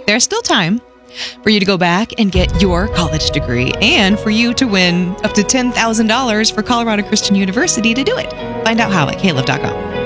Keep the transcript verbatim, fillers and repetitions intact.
there's still time for you to go back and get your college degree and for you to win up to ten thousand dollars for Colorado Christian University to do it. Find out how at K L I V dot com.